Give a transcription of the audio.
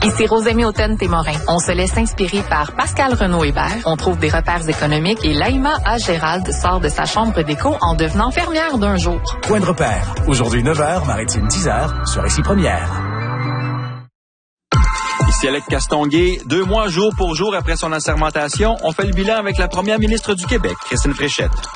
Ici Rosemée Automne-Témorin. On se laisse inspirer par Pascal Renaud-Hébert. On trouve des repères économiques et Laïma A. Gérald sort de sa chambre d'écho en devenant fermière d'un jour. Point de repère. Aujourd'hui 9h, Maritime 10h, sur Ici Première. Ici Alex Castonguay. 2 mois jour pour jour après son assermentation, on fait le bilan avec la première ministre du Québec, Christine Fréchette.